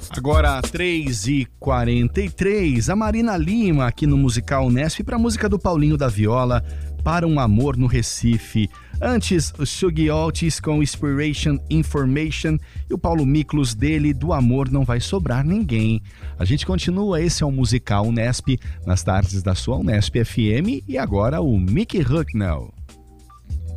Agora 3h43, a Marina Lima aqui no Musical Unesp para a música do Paulinho da Viola, Para um Amor no Recife. Antes, o Sugi Altis com Inspiration Information e o Paulo Miklos dele, Do Amor Não Vai Sobrar Ninguém. A gente continua, esse é o Musical Unesp, nas tardes da sua Unesp FM e agora o Mickey Hucknall.